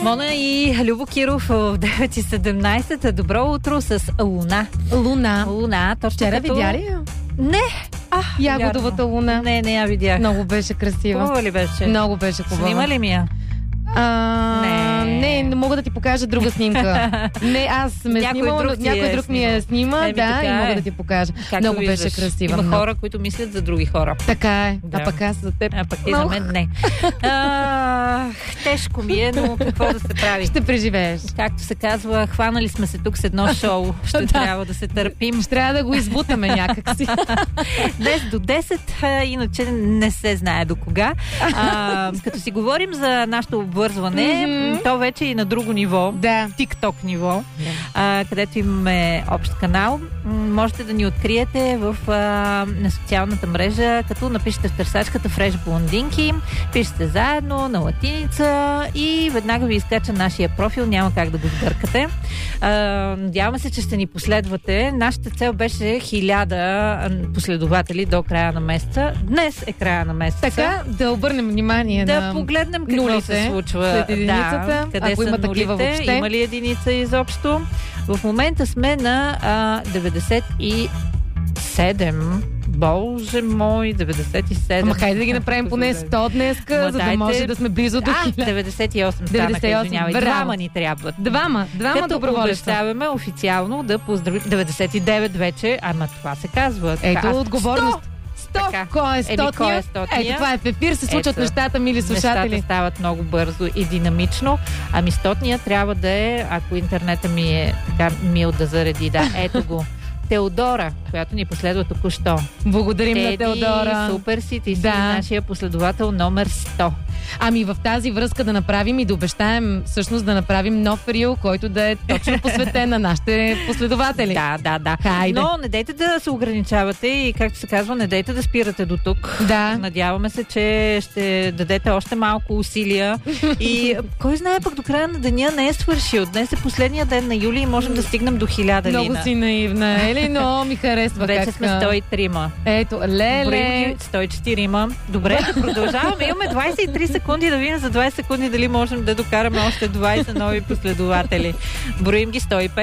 Мона и Любо Киров в 9:17. Добро утро с Луна. Луна. Точно вчера като... видя ли я? Не. Ягодовата луна. Не я видях. Много беше красива. Хубава ли беше? Много беше хубава. Снима ли ми я? Не мога да ти покажа друга снимка. Не, аз сме снимала, някой друг ми я снима, и мога да ти покажа. Много беше красива. Има хора, които мислят за други хора. Така е. Да. А пък аз за теб. А пък ти за мен не. Тежко ми е, но какво да се прави? Ще преживееш. Както се казва, хванали сме се тук с едно шоу. Ще трябва да се търпим. Ще трябва да го избутаме някакси. Днес до 10, иначе не се знае до кога. Като си говорим за нашето обвързване, то вече и на друго ниво. Да. TikTok ниво, където имаме общ канал. Можете да ни откриете на социалната мрежа, като напишете в търсачката Fresh Блондинки, пишете заедно на латиница и веднага ви изкача нашия профил. Няма как да го сбъркате. Надяваме се, че ще ни последвате. Нашата цел беше 1000 последователи до края на месеца. Днес е края на месеца. Така, да обърнем внимание да на погледнем какво нулите се случва. след единицата, къде ако са има нулите, такива въобще. има ли единица изобщо. В момента сме на 97. Боже мой, 97. Ама хайде да ги направим поне 100 днеска, за да може да сме близо до 1000. 98 станаха, извинявай. Двама ни трябват. Двама доброволеца. Обещаваме официално да поздравим 99 вече, ама това се казва. Ето отговорност. 100! Кой е 100? Ето това е в ефир, се случват нещата, мили слушатели. Нещата стават много бързо и динамично. Ами 100-ния трябва да е, ако интернета ми е така мил да зареди. Да, ето го. Теодора, която ни последва току-що. Благодарим на Теодора. Супер си, ти си нашия последовател номер 100. Ами в тази връзка да направим и да обещаем всъщност да направим нов рил, който да е точно посветен на нашите последователи. Да. Хайде. Но не дейте да се ограничавате и, както се казва, не дейте да спирате до тук. Да. Надяваме се, че ще дадете още малко усилия. И кой знае, пък до края на деня не е свършил. Днес е последния ден на юли и можем да стигнем до 1000. Много си наивна, Ели, но ми харесва. Вече сме 103. Ето, леле. 104. Добре, продължаваме. Имаме 23 секунди да видим за 20 секунди дали можем да докараме още 20 нови последователи. Броим ги 105.